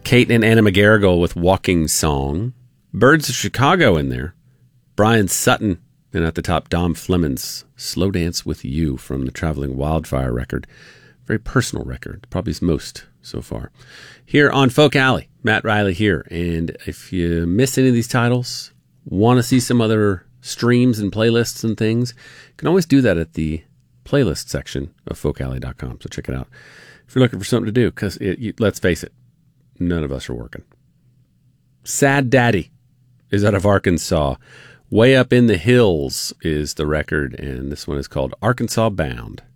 Kate and Anna McGarrigle with Walking Song. Birds of Chicago in there. Brian Sutton. And at the top, Dom Fleming's Slow Dance With You from the Traveling Wildfire record. Very personal record. Probably his most so far. Here on Folk Alley, Matt Riley here. And if you miss any of these titles, want to see some other streams and playlists and things, you can always do that at the playlist section of folkalley.com. So check it out if you're looking for something to do, because let's face it, none of us are working. Sad Daddy is out of Arkansas. Way Up in the Hills is the record, and this one is called Arkansas Bound.